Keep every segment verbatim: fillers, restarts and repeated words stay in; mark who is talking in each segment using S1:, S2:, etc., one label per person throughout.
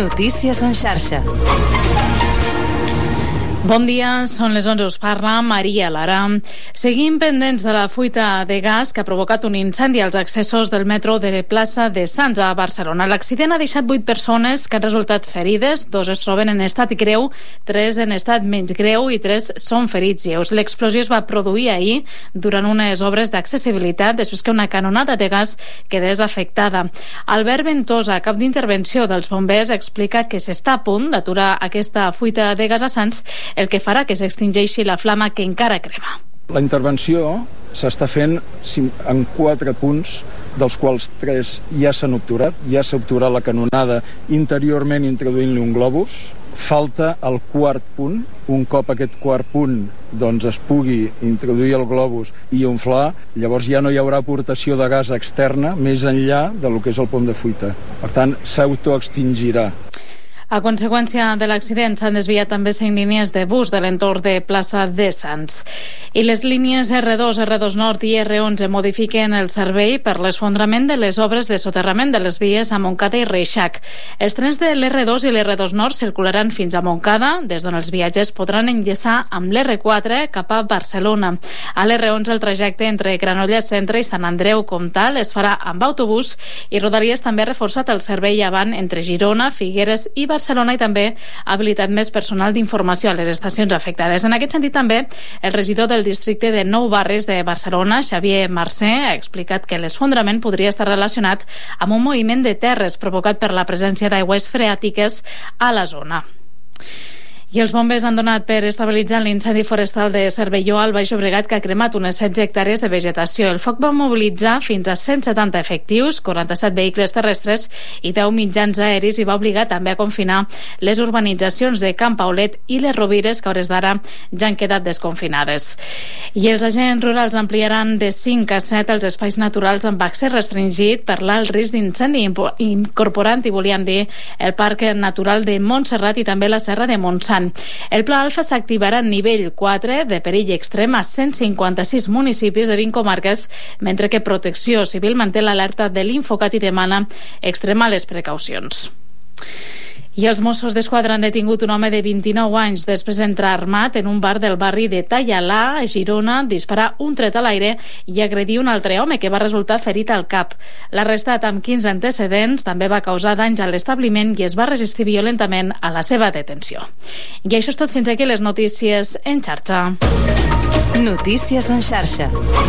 S1: Notícies en xarxa.
S2: Bon dia, són les onze, us parla Maria Lara. Seguim pendents de la fuita de gas que ha provocat un incendi als accessos del metro de plaça de Sants a Barcelona. L'accident ha deixat vuit persones que han resultat ferides, dos es troben en estat greu, tres en estat menys greu i tres són ferits lleus. L'explosió es va produir ahir durant unes obres d'accessibilitat després que una canonada de gas quedés afectada. Albert Ventosa, cap d'intervenció dels bombers, explica que s'està a punt d'aturar aquesta fuita de gas a Sants, el que farà que s'extingeixi la flama que encara crema.
S3: La intervenció s'està fent en quatre punts, dels quals tres ja s'han obturat. Ja s'ha obturat la canonada interiorment introduint-li un globus. Falta el quart punt. Un cop aquest quart punt doncs, es pugui introduir el globus i inflar, llavors ja no hi haurà aportació de gas externa més enllà del que és el pont de fuita. Per tant, s'autoextingirà.
S2: A conseqüència de l'accident s'han desviat també cinc línies de bus de l'entorn de plaça de Sants. I les línies erre dos, erre dos Nord i erre onze modifiquen el servei per l'esfondrament de les obres de soterrament de les vies a Montcada i Reixac. Els trens de l'erre dos i l'erre dos Nord circularan fins a Montcada, des d'on els viatgers podran enllaçar amb l'erre quatre cap a Barcelona. A l'erre onze el trajecte entre Granollers Centre i Sant Andreu Comtal es farà amb autobús i Rodalies també ha reforçat el servei avant entre Girona, Figueres i Barcelona. Barcelona i també ha habilitat més personal d'informació a les estacions afectades. En aquest sentit també el regidor del districte de Nou Barris de Barcelona, Xavier Marcé, ha explicat que l'esfondrament podria estar relacionat amb un moviment de terres provocat per la presència d'aigües freàtiques a la zona. I els bombers han donat per estabilitzar l'incendi forestal de Cervelló al Baix Llobregat, que ha cremat unes setze hectàrees de vegetació. El foc va mobilitzar fins a cent setanta efectius, quaranta-set vehicles terrestres i deu mitjans aeris i va obligar també a confinar les urbanitzacions de Camp Paulet i les Rovires, que a hores d'ara ja han quedat desconfinades. I els agents rurals ampliaran de cinc a set els espais naturals amb accés restringit per l'alt risc d'incendi, incorporant, i volíem dir, el Parc Natural de Montserrat i també la Serra de Montsant. El Pla Alfa s'activarà en nivell quatre de perill extrem a cent cinquanta-sis municipis de vint comarques, mentre que Protecció Civil manté l'alerta de l'Infocat i demana extremar les precaucions. I els Mossos d'Esquadra han detingut un home de vint-i-nou anys després d'entrar armat en un bar del barri de Tallalà, a Girona, disparar un tret a l'aire i agredir un altre home que va resultar ferit al cap. L'arrestat, amb quinze antecedents, també va causar danys a l'establiment i es va resistir violentament a la seva detenció. I això és tot, fins aquí les notícies en xarxa.
S1: Notícies en xarxa.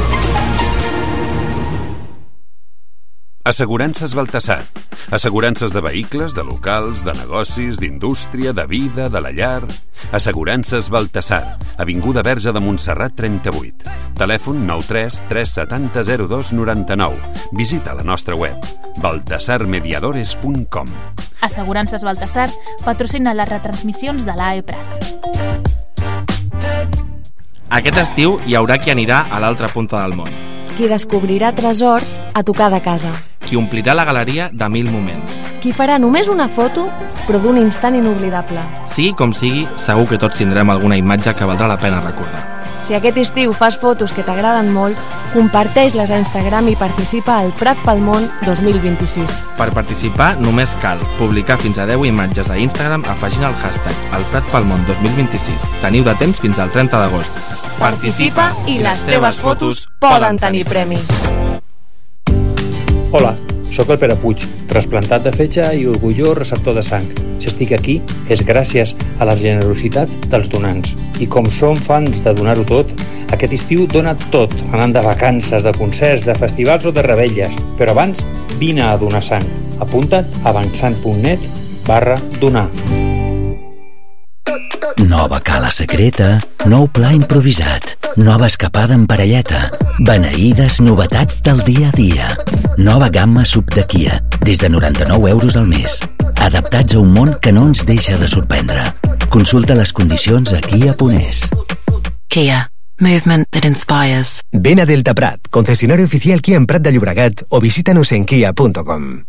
S4: Assegurances Baltasar. Assegurances de vehicles, de locals, de negocis, d'indústria, de vida, de la llar. Assegurances Baltasar. Avinguda Verge de Montserrat trenta-vuit. Telèfon nou tres tres set zero zero dos nou nou. Visita la nostra web baltasar mediadores punt com.
S5: Assegurances Baltasar patrocina les retransmissions de l'A E Prat.
S6: Aquest estiu hi haurà qui anirà a l'altra punta del món.
S7: Qui descobrirà tresors a tocar de casa.
S6: Qui omplirà la galeria de mil moments.
S7: Qui farà només una foto, però d'un instant inoblidable.
S6: Sigui com sigui, segur que tots tindrem alguna imatge que valdrà la pena recordar.
S7: Si aquest estiu fas fotos que t'agraden molt, comparteix-les a Instagram i participa al Prat pel Món dos mil vint-i-sis.
S6: Per participar només cal publicar fins a deu imatges a Instagram afegint el hashtag El Prat pel Món dos mil vint-i-sis. Teniu de temps fins al trenta d'agost.
S7: Participa i les teves fotos poden tenir premi.
S8: Hola, sóc el Pere Puig, trasplantat de fetge i orgullós receptor de sang. Si estic aquí és gràcies a la generositat dels donants. I com som fans de donar-ho tot, aquest estiu dona tot, anant de vacances, de concerts, de festivals o de revetlles. Però abans, vine a donar sang. Apunta't a avançant.net barra donar.
S9: Nova cala secreta, nou pla improvisat, nova escapada en parelleta, beneïdes novetats del dia a dia. Nova gamma sub de Kia, des de noranta-nou euros al mes. Adaptats a un món que no ens deixa de sorprendre. Consulta les condicions a kia punt es.
S10: Kia. Movement that inspires.
S11: Ven a Delta Prat, concesionario oficial Kia en Prat de Llobregat, o visítanos en kia punto com.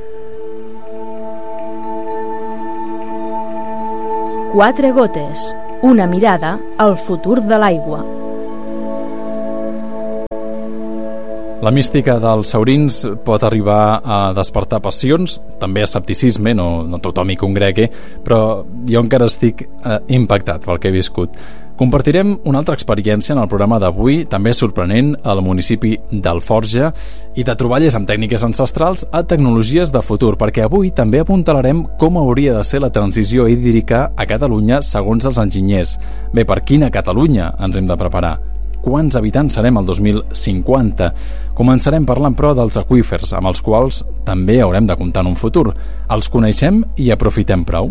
S12: Quatre gotes, una mirada al futur de l'aigua.
S13: La mística dels saurins pot arribar a despertar passions, també escepticisme, no, no tothom hi congregui, però jo encara estic eh, impactat pel que he viscut. Compartirem una altra experiència en el programa d'avui, també sorprenent, al municipi d'Alforja, i de troballes amb tècniques ancestrals a tecnologies de futur, perquè avui també apuntalarem com hauria de ser la transició hídrica a Catalunya segons els enginyers. Bé, per quina Catalunya ens hem de preparar? Quants habitants serem el dos mil cinquanta? Començarem parlant, però, dels aqüífers, amb els quals també haurem de comptar en un futur. Els coneixem i aprofitem prou?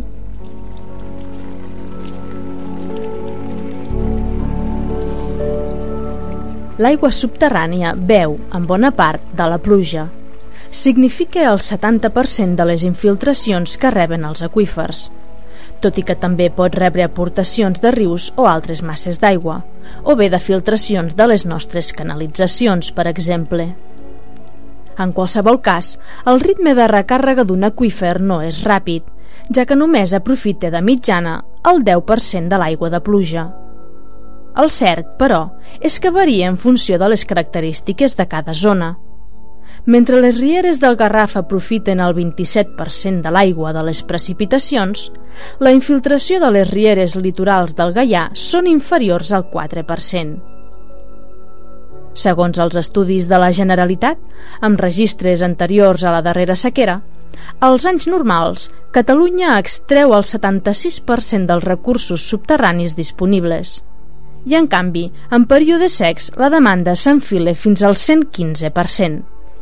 S12: L'aigua subterrània beu, en bona part, de la pluja. Significa el setanta per cent de les infiltracions que reben els aqüífers, tot i que també pot rebre aportacions de rius o altres masses d'aigua, o bé de filtracions de les nostres canalitzacions, per exemple. En qualsevol cas, el ritme de recàrrega d'un aqüífer no és ràpid, ja que només aprofita de mitjana el deu per cent de l'aigua de pluja. El cert, però, és que varia en funció de les característiques de cada zona. Mentre les rieres del Garraf aprofiten el vint-i-set per cent de l'aigua de les precipitacions, la infiltració de les rieres litorals del Gaià són inferiors al quatre per cent. Segons els estudis de la Generalitat, amb registres anteriors a la darrera sequera, als anys normals, Catalunya extreu el setanta-sis per cent dels recursos subterranis disponibles. I, en canvi, en períodes secs, la demanda s'enfila fins al cent quinze per cent.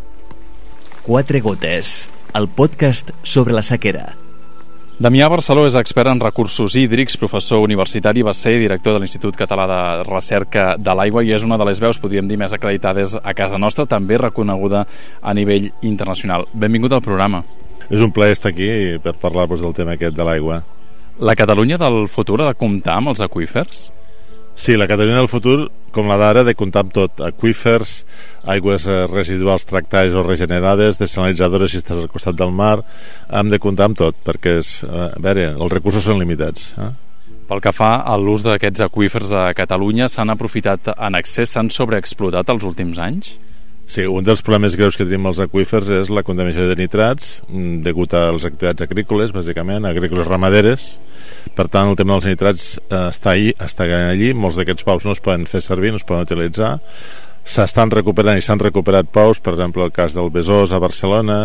S14: Quatre gotes, el podcast sobre la sequera.
S13: Damià Barceló és expert en recursos hídrics, professor universitari, va ser director de l'Institut Català de Recerca de l'Aigua i és una de les veus, podríem dir, més acreditades a casa nostra, també reconeguda a nivell internacional. Benvingut al programa.
S15: És un plaer estar aquí per parlar-vos del tema aquest de l'aigua.
S13: La Catalunya del futur ha de comptar amb els aqüífers?
S15: Sí, la Catalunya del futur, com la d'ara, ha de comptar amb tot. Aqüífers, aigües residuals tractades o regenerades, desalinitzadores si estàs al costat del mar, hem de comptar amb tot, perquè és, a veure, els recursos són limitats. Eh?
S13: Pel que fa a l'ús d'aquests aqüífers a Catalunya, s'han aprofitat en excés, s'han sobreexplotat els últims anys?
S15: Sí, un dels problemes greus que tenim als aqüífers és la contaminació de nitrats degut a les activitats agrícoles, bàsicament, agrícoles ramaderes. Per tant, el tema dels nitrats eh, està, allí, està allí, molts d'aquests pous no es poden fer servir, no es poden utilitzar. S'estan recuperant i s'han recuperat pous, per exemple el cas del Besòs a Barcelona.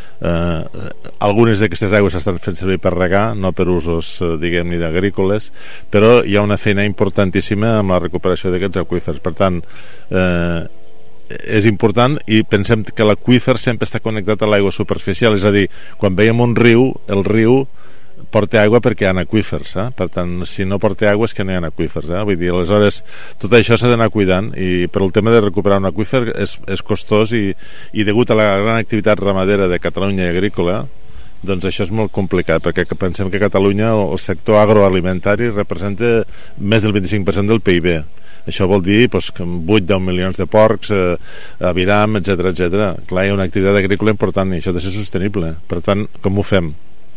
S15: Eh, algunes d'aquestes aigües s'estan fent servir per regar, no per usos, eh, diguem-ne, agrícoles, però hi ha una feina importantíssima amb la recuperació d'aquests aqüífers. Per tant, eh, és important, i pensem que l'aqüífer sempre està connectat a l'aigua superficial, és a dir, quan veiem un riu, el riu porta aigua perquè hi ha aqüífers, eh? Per tant, si no porta aigua és que no hi ha aqüífers, eh? Vull dir, aleshores tot això s'ha d'anar cuidant, i per el tema de recuperar un aqüífer és, és costós, i, i degut a la gran activitat ramadera de Catalunya i agrícola, doncs això és molt complicat, perquè pensem que Catalunya, el sector agroalimentari, representa més del vint-i-cinc per cent del P I B. Això vol dir doncs, que vuit a deu milions de porcs, eh, aviram, etcètera, etcètera. Clar, hi ha una activitat agrícola important i això ha de ser sostenible. Per tant, com ho fem?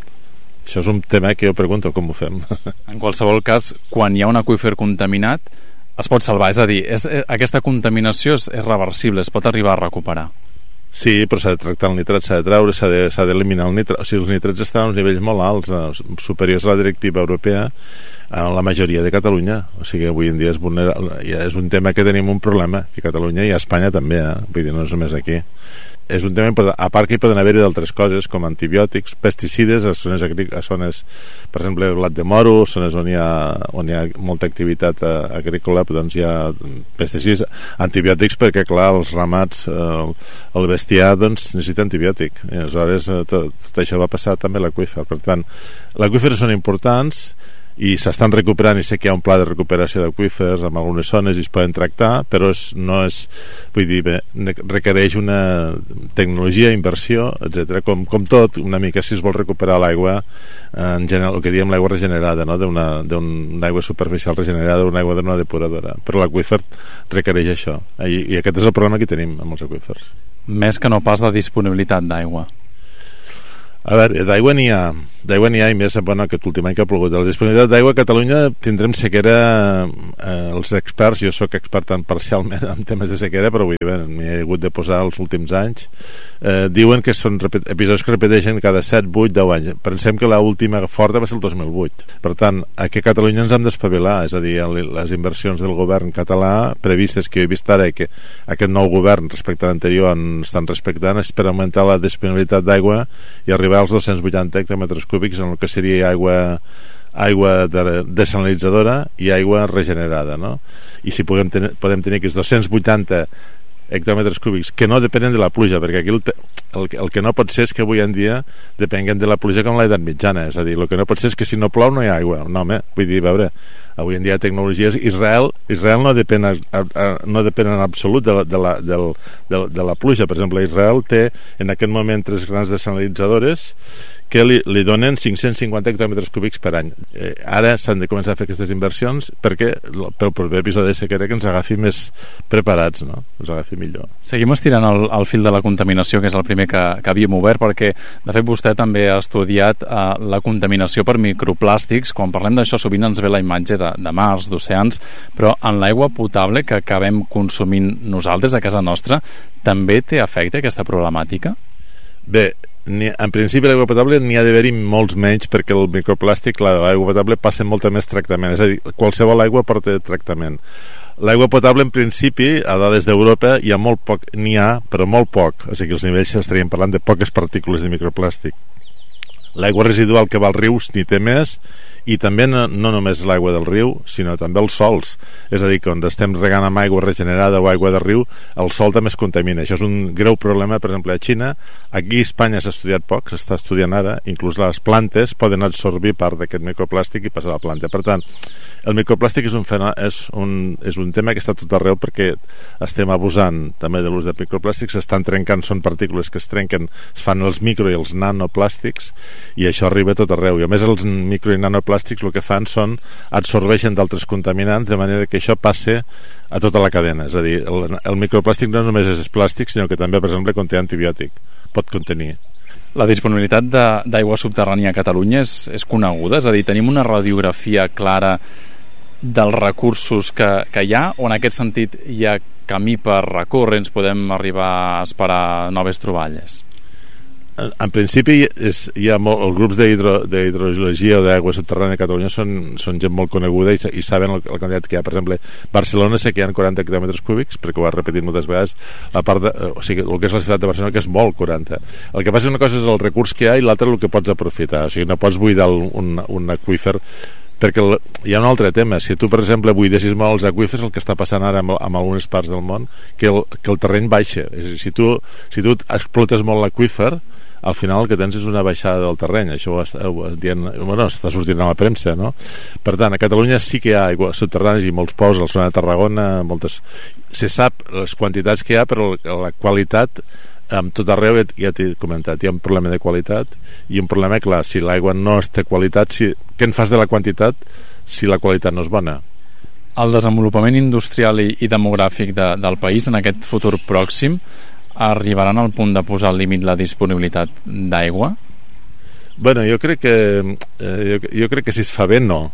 S15: Això és un tema que jo pregunto, com ho fem?
S13: En qualsevol cas, quan hi ha un aqüífer contaminat, es pot salvar, és a dir, és, aquesta contaminació és, és reversible, es pot arribar a recuperar.
S15: Sí, però s'ha de tractar el nitrat, s'ha de treure, s'ha de, s'ha d'eliminar el nitrat. O sigui, els nitrats estan a uns nivells molt alts, eh, superiors a la directiva europea, a la majoria de Catalunya. O sigui, avui en dia és, vulnerable, és un tema que tenim un problema, que Catalunya i a Espanya també, eh? Vull dir, no és només aquí. És un tema important, a part que hi poden haver-hi d'altres coses com antibiòtics, pesticides a zones, a zones, per exemple, blat de moro, zones on hi ha, on hi ha molta activitat agrícola, doncs hi ha pesticides, antibiòtics, perquè clar, els ramats, el, el bestiar doncs necessita antibiòtic, i aleshores tot, tot això va passar també a l'aqüífer. Per tant, l'aqüífers són importants i s'estan recuperant, i sé que hi ha un pla de recuperació d'aqüífers en algunes zones i es poden tractar, però és, no és, vull dir, bé, requereix una tecnologia, inversió, etcètera. Com, com tot, una mica si es vol recuperar l'aigua, en general, el que diem l'aigua regenerada, no? d'una, d'una aigua superficial regenerada, una aigua d'una depuradora, però l'aqüífer requereix això, i, i aquest és el problema que tenim amb els aqüífers.
S13: Més que no pas de disponibilitat d'aigua.
S15: A veure, d'aigua n'hi ha, d'aigua n'hi ha i més, bueno, aquest últim any que ha plogut. La disponibilitat d'aigua a Catalunya tindrem sequera, eh, els experts, jo sóc expert tan parcialment en temes de sequera, però vull dir, m'hi he hagut de posar els últims anys, eh, diuen que són episodis que repeteixen cada set, vuit, deu anys. Pensem que l'última forta va ser el dos mil vuit. Per tant, aquí a Catalunya ens hem d'espavilar, és a dir, les inversions del govern català previstes que jo he vist ara i que aquest nou govern respecte a l'anterior estan respectant és per augmentar la disponibilitat d'aigua i arribar als dos-cents vuitanta hectòmetres cúbics en el que seria aigua aigua de, desalinitzadora i aigua regenerada, no? I si podem tenir, podem tenir aquests dos-cents vuitanta hectòmetres cúbics que no depenen de la pluja, perquè aquí el, el, el que no pot ser és que avui en dia depenguen de la pluja com l'edat mitjana, és a dir, el que no pot ser és que si no plou no hi ha aigua. No, home, vull dir, a veure, avui en dia hi ha tecnologies. Israel, Israel no depèn, a, a, no depèn en absolut de la, de, la, de, de, de la pluja. Per exemple, Israel té en aquest moment tres grans desalinitzadores que li, li donen cinc-cents cinquanta hectòmetres cúbics per any. Eh, ara s'han de començar a fer aquestes inversions perquè pel proper episodi de sequera que ens agafi més preparats, no? Ens agafi millor.
S13: Seguim estirant el, el fil de la contaminació, que és el primer que, que havíem obert, perquè de fet vostè també ha estudiat eh, la contaminació per microplàstics. Quan parlem d'això sovint ens ve la imatge de, de mars, d'oceans, però en l'aigua potable que acabem consumint nosaltres a casa nostra també té efecte aquesta problemàtica?
S15: Bé, en principi l'aigua potable n'hi ha d'haver-hi molts menys perquè el microplàstic, l'aigua potable passa molta més tractament, és a dir, qualsevol aigua porta tractament. L'aigua potable en principi a dades d'Europa hi ha molt poc, n'hi ha però molt poc, o sigui que els nivells estaríem parlant de poques partícules de microplàstic. L'aigua residual que va als rius n'hi té més, i també no, no només l'aigua del riu sinó també els sols, és a dir, quan estem regant amb aigua regenerada o aigua de riu el sol també es contamina. Això és un greu problema, per exemple a Xina. Aquí a Espanya s'ha estudiat poc, s'està estudiant ara, inclús les plantes poden absorbir part d'aquest microplàstic i passar a la planta. Per tant, el microplàstic és un, és un, és un tema que està tot arreu perquè estem abusant també de l'ús de microplàstics, s'estan trencant, són partícules que es trenquen, es fan els micro i els nanoplàstics i això arriba tot arreu, i a més els micro i nanoplàstics el que fan són absorbeixen d'altres contaminants de manera que això passe a tota la cadena, és a dir, el, el microplàstic no només és plàstic sinó que també, per exemple, conté antibiòtic, pot contenir.
S13: La disponibilitat d'aigua subterrània a Catalunya és, és coneguda, és a dir, tenim una radiografia clara dels recursos que, que hi ha, o en aquest sentit hi ha camí per recórrer, ens podem arribar a esperar noves troballes?
S15: En, en principi és, hi ha molt, els grups d'hidrogeologia o d'aigua subterrània a Catalunya són, són gent molt coneguda i, i saben el, el quantitat que hi ha. Per exemple, Barcelona sé que hi ha quaranta hectòmetres cúbics, perquè ho ha repetit moltes vegades, la part de, o sigui, el que és la ciutat de Barcelona, que és molt, quaranta. El que passa és una cosa és el recurs que hi ha i l'altre el que pots aprofitar, o sigui, no pots buidar un, un aqüífer, perquè el, hi ha un altre tema. Si tu, per exemple, buidessis molt els aqüífers, el que està passant ara amb, amb algunes parts del món, que el, que el terreny baixa. És a dir, si tu, si tu explotes molt l'aqüífer, al final el que tens és una baixada del terreny. Això ho, ho dient, bueno, està sortint a la premsa, no? Per tant, a Catalunya sí que hi ha aigua subterrània i molts pous, a la zona de Tarragona, moltes... se sap les quantitats que hi ha, però la qualitat amb tot arreu, ja t'he comentat, hi ha un problema de qualitat i un problema, clar, si l'aigua no té qualitat, si, què en fas de la quantitat si la qualitat no és bona?
S13: El desenvolupament industrial i, i demogràfic de, del país en aquest futur pròxim arribaran al punt de posar al límit la disponibilitat d'aigua?
S15: Bueno, jo crec que eh, jo, jo crec que si es fa bé no.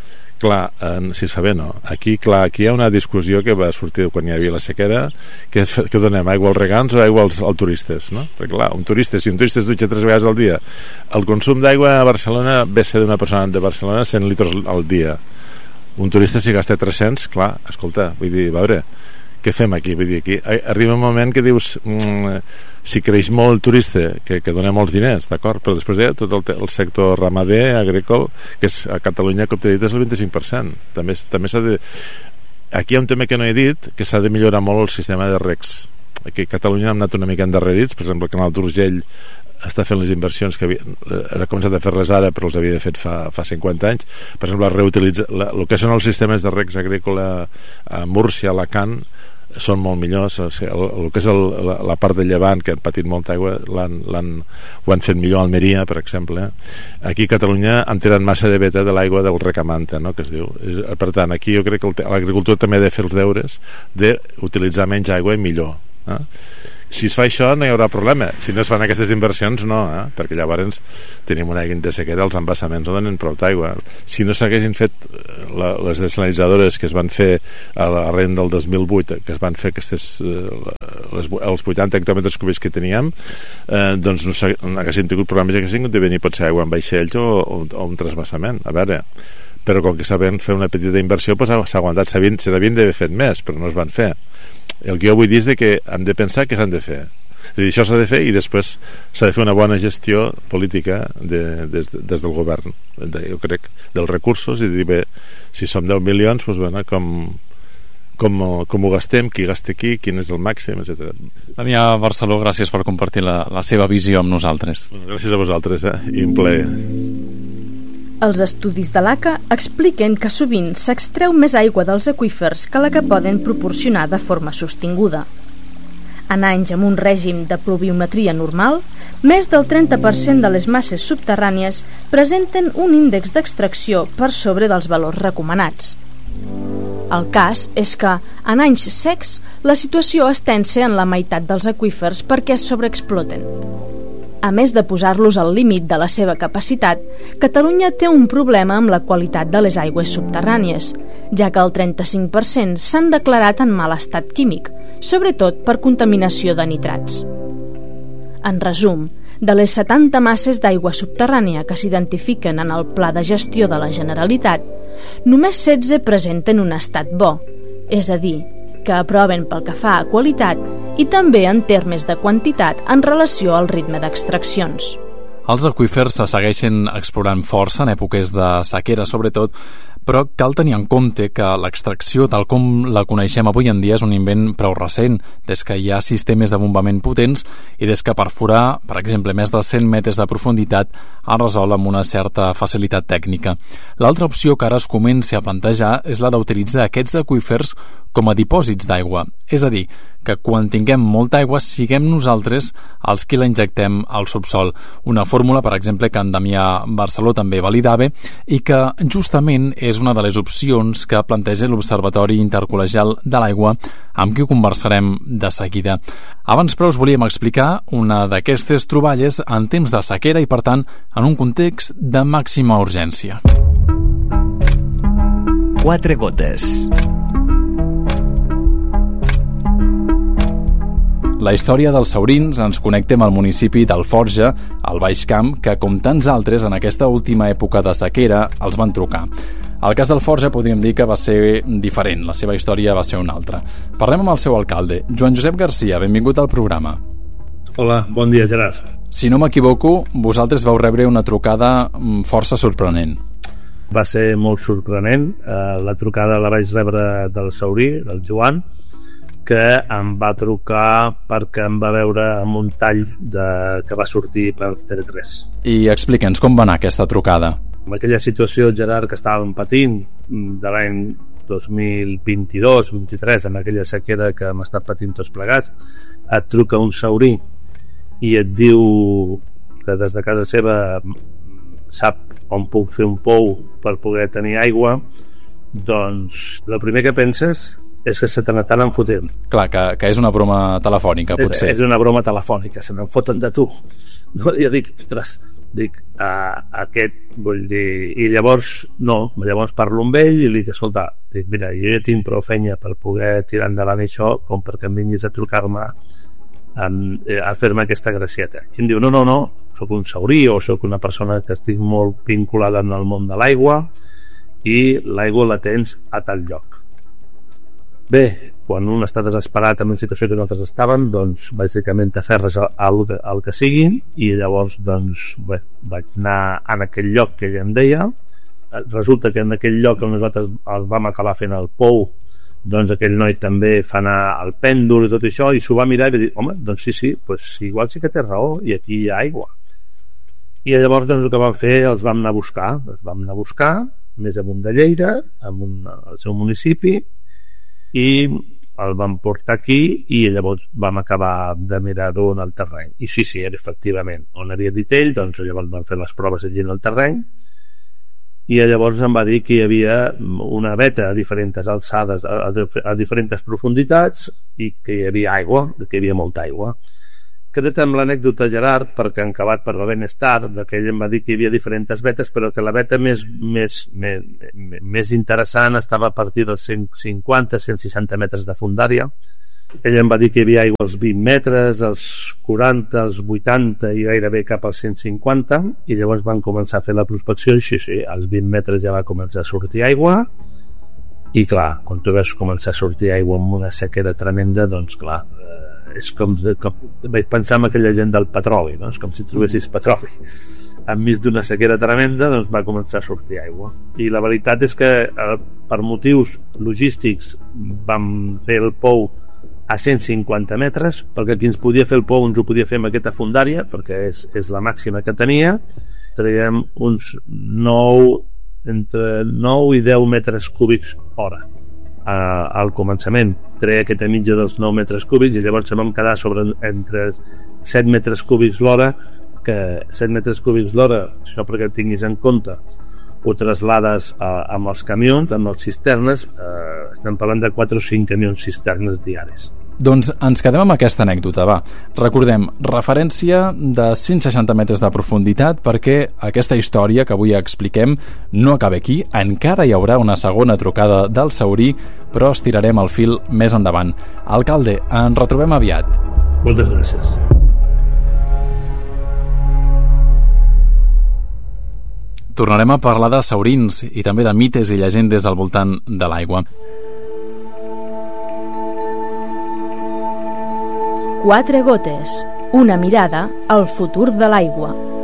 S15: Clar, eh, si es fa bé no. Aquí, clar, aquí hi ha una discussió que va sortir quan hi havia la sequera, que, que donem aigua als regants o aigua als, als turistes, no? Perquè clar, un turista, si un turista es dutxa tres vegades al dia, el consum d'aigua a Barcelona ve ser d'una persona de Barcelona cent litres al dia. Un turista si gasta tres-cents, clar, escolta, vull dir, a veure, què fem aquí? Vull dir, aquí arriba un moment que dius mm, si creix molt el turista que, que dona molts diners, d'acord, però després hi ha tot el, el sector ramader, agrícola, que és, a Catalunya, com t'he dit, és el vint-i-cinc per cent. També, també s'ha de... Aquí hi ha un tema que no he dit, que s'ha de millorar molt el sistema de recs. Aquí a Catalunya hem anat una mica endarrerits, per exemple el canal d'Urgell està fent les inversions que havia, ha començat a fer-les ara però els havia de fet fa, fa cinquanta anys, per exemple reutilitzar el que són els sistemes de recs agrícola a Múrcia, a Alacant són molt millors, o sigui, el, el que és el, la, la part de llevant que han patit molta aigua l'han, l'han, ho han fet millor a Almeria, per exemple. Aquí a Catalunya han tirat massa de veta de l'aigua del recamanta, no?, que es diu. Per tant, aquí jo crec que l'agricultura també ha de fer els deures d'utilitzar menys aigua i millor, eh? Si es fa això no hi haurà problema, si no es fan aquestes inversions no, eh? Perquè llavors tenim una aigua de sequera, els embassaments no donen prou d'aigua. Si no s'haguessin fet la, les desalinitzadores que es van fer a l'arrent del dos mil vuit, que es van fer aquestes, les, els vuitanta hectòmetres cúbics que teníem, eh, doncs no, no haguessin tingut problemes, haguessin hagut de venir potser aigua en vaixells o, o, o un transvassament, a veure, però com que saben fer una petita inversió doncs s'ha aguantat, se n'havien d'haver fet més però no es van fer. El que jo vull dir és que han de pensar què s'han de fer, és a dir, això s'ha de fer i després s'ha de fer una bona gestió política de, des, des del govern de, jo crec, dels recursos i dir, bé, si som deu milions doncs, bueno, com, com, com ho gastem, qui gasta aquí, quin és el màxim, etcètera.
S13: Damià Barceló, gràcies per compartir la, la seva visió amb nosaltres.
S15: Bueno, gràcies a vosaltres, eh? I un plaer.
S12: Els estudis de l'A C A expliquen que sovint s'extreu més aigua dels aqüífers que la que poden proporcionar de forma sostinguda. En anys amb un règim de pluviometria normal, més del trenta per cent de les masses subterrànies presenten un índex d'extracció per sobre dels valors recomanats. El cas és que, en anys secs, la situació es tensa en la meitat dels aqüífers perquè es sobreexploten. A més de posar-los al límit de la seva capacitat, Catalunya té un problema amb la qualitat de les aigües subterrànies, ja que el trenta-cinc per cent s'han declarat en mal estat químic, sobretot per contaminació de nitrats. En resum, de les setanta masses d'aigua subterrània que s'identifiquen en el Pla de Gestió de la Generalitat, només setze presenten un estat bo, és a dir, que aproven pel que fa a qualitat i també en termes de quantitat en relació al ritme d'extraccions.
S13: Els aqüífers se segueixen explorant força en èpoques de sequera, sobretot, però cal tenir en compte que l'extracció, tal com la coneixem avui en dia, és un invent prou recent, des que hi ha sistemes de bombament potents i des que perforar, per exemple, més de cent metres de profunditat es resol amb una certa facilitat tècnica. L'altra opció que ara es comença a plantejar és la d'utilitzar aquests aqüífers com a dipòsits d'aigua, és a dir, que quan tinguem molta aigua siguem nosaltres els qui la injectem al subsol. Una fórmula, per exemple, que en Damià Barceló també validava i que justament és una de les opcions que planteja l'Observatori Intercol·legial de l'Aigua, amb qui ho conversarem de seguida. Abans, però, us volíem explicar una d'aquestes troballes en temps de sequera i, per tant, en un context de màxima urgència.
S14: Quatre gotes.
S13: La història dels saurins ens connecta amb el municipi d'Alforja, al Baix Camp, que, com tants altres, en aquesta última època de sequera, els van trucar. El cas d'Alforja podríem dir que va ser diferent, la seva història va ser una altra. Parlem amb el seu alcalde, Joan Josep Garcia, benvingut al programa.
S16: Hola, bon dia, Gerard.
S13: Si no m'equivoco, vosaltres vau rebre una trucada força sorprenent.
S16: Va ser molt sorprenent. La trucada la vaig rebre del saurí, del Joan, que em va trucar perquè em va veure amb un tall de, que va sortir per T V tres.
S13: I explica'ns com va anar aquesta trucada.
S16: En aquella situació, Gerard, que estàvem patint de l'any dos mil vint-i-dos vint-i-tres, en aquella sequera que hem estat patint tots plegats, et truca un saurí i et diu que des de casa seva sap on puc fer un pou per poder tenir aigua, doncs el primer que penses és que se te n'estan fotent.
S13: Clar, que, que és una broma telefònica, potser.
S16: És, és una broma telefònica, se n'en foten de tu. No, jo dic, ostres, dic, uh, aquest, vull dir... I llavors, no, llavors parlo amb ell i li dic, escolta, dic, mira, jo ja tinc prou feina per poder tirar endavant això com perquè em vinguis a trucar-me um, a fer-me aquesta gracieta. I em diu, no, no, no, sóc un saurí o sóc una persona que estic molt vinculada en el món de l'aigua i l'aigua la tens a tal lloc. Bé, quan un està desesperat en una situació que nosaltres estàvem, doncs bàsicament t'aferres al, al que siguin i llavors doncs bé, vaig anar en aquell lloc que ella em deia. Resulta que en aquell lloc on nosaltres el vam acabar fent el pou, doncs aquell noi també fa anar el pèndol i tot això, i s'ho va mirar i va dir, home, doncs sí, sí, pues igual sí que té raó i aquí hi ha aigua. I llavors doncs el que vam fer, els vam anar a buscar els vam anar a buscar més amunt de Lleida, amb un, el seu municipi, i el vam portar aquí i llavors vam acabar de mirar-ho en el terreny. I sí, sí, era efectivament on havia dit ell, doncs llavors vam fer les proves allí en el terreny i llavors em va dir que hi havia una veta a diferents alçades, a, a diferents profunditats, i que hi havia aigua, que hi havia molta aigua. Queda't amb l'anècdota, Gerard, perquè en acabat per la benestar, que ell em va dir que hi havia diferents vetes, però que la veta més, més, més, més interessant estava a partir dels cent cinquanta a cent seixanta metres de fondària. Ell em va dir que hi havia aigua als vint metres, als quaranta, als vuitanta i gairebé cap als cent cinquanta, i llavors van començar a fer la prospecció, i sí, sí, als vint metres ja va començar a sortir aigua, i clar, quan tu veus començar a sortir aigua amb una sequera tremenda, doncs clar, eh, és com, com vaig pensar en aquella gent del petroli, no? És com si trobessis petroli enmig d'una sequera tremenda, doncs va començar a sortir aigua. I la veritat és que eh, per motius logístics vam fer el pou a cent cinquanta metres, perquè qui ens podia fer el pou ens ho podia fer amb aquesta fondària, perquè és, és la màxima que tenia. Traiem uns nou, entre nou i deu metres cúbics hora. A, al començament treia aquesta mitja dels nou metres cúbics, i llavors vam quedar sobre entre set metres cúbics l'hora, que set metres cúbics l'hora, això perquè tinguis en compte, ho traslades a, amb els camions, amb les cisternes, eh, estem parlant de quatre o cinc camions cisternes diaris.
S13: Doncs ens quedem amb aquesta anècdota, va. Recordem, referència de cent seixanta metres de profunditat, perquè aquesta història que avui expliquem no acaba aquí, encara hi haurà una segona trucada del Saurí, però estirarem el fil més endavant. Alcalde, ens retrobem aviat.
S16: Moltes gràcies.
S13: Tornarem a parlar de saurins i també de mites i llegendes al voltant de l'aigua.
S12: Quatre gotes, una mirada al futur de l'aigua.